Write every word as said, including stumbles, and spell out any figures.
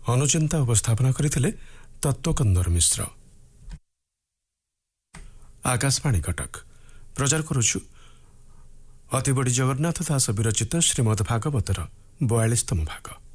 अनुचिंता उपस्थापना करथिले तत्वकंदर मिश्र। आकाशवाणी कटक प्रचार करुछु अतिबड़ी जगन्नाथ दास विरचित श्रीमद् भागवतर बयालीसतम भाग।